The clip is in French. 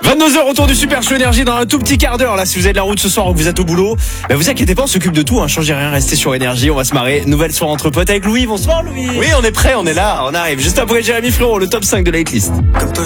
22h autour du Super Show Énergie dans un tout petit quart d'heure. Là, si vous avez de la route ce soir ou que vous êtes au boulot, vous inquiétez pas, on s'occupe de tout, hein. Changez rien, restez sur Énergie, on va se marrer. Nouvelle soirée entre potes avec Louis. Bonsoir Louis. Oui, on est prêt, on est là. On arrive juste après Jérémy Frérot, le top 5 de la hitlist.